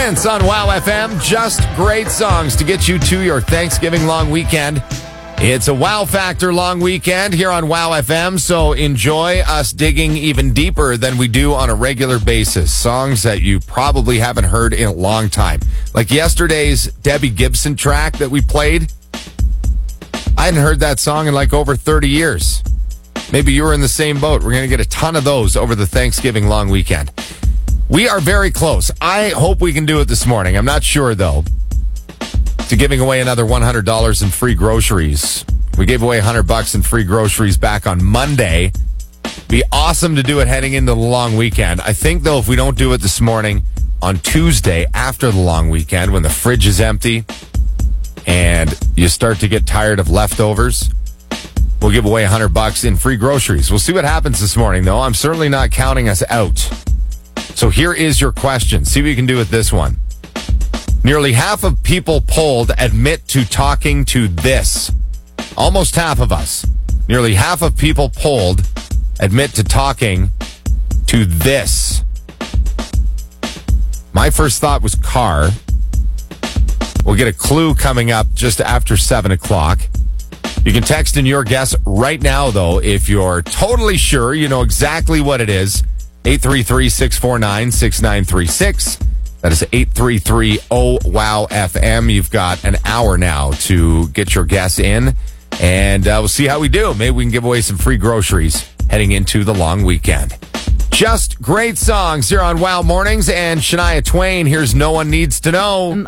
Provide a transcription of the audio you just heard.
Prince on Wow FM. Just great songs to get you to your Thanksgiving long weekend. It's a Wow Factor long weekend here on Wow FM, so enjoy us digging even deeper than we do on a regular basis. Songs that you probably haven't heard in a long time. Like yesterday's Debbie Gibson track that we played. I hadn't heard that song in like over 30 years. Maybe you were in the same boat. We're going to get a ton of those over the Thanksgiving long weekend. We are very close. I hope we can do it this morning. I'm not sure, though, to giving away another $100 in free groceries. We gave away $100 in free groceries back on Monday. Be awesome to do it heading into the long weekend. I think, though, if we don't do it this morning, on Tuesday after the long weekend, when the fridge is empty and you start to get tired of leftovers, we'll give away $100 in free groceries. We'll see what happens this morning, though. I'm certainly not counting us out. So here is your question. See what you can do with this one. Nearly half of people polled admit to talking to this. Almost half of us. Nearly half of people polled admit to talking to this. My first thought was car. We'll get a clue coming up just after 7 o'clock. You can text in your guess right now, though, if you're totally sure, you know exactly what it is. 833-649-6936. That is 833-OWOW-FM. You've got an hour now to get your guess in, and we'll see how we do. Maybe we can give away some free groceries heading into the long weekend. Just great songs here on Wow Mornings, and Shania Twain, here's No One Needs to Know.